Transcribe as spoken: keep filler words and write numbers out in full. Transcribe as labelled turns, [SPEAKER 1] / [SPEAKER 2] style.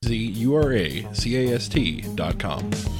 [SPEAKER 1] Z U R A C A S T dot com.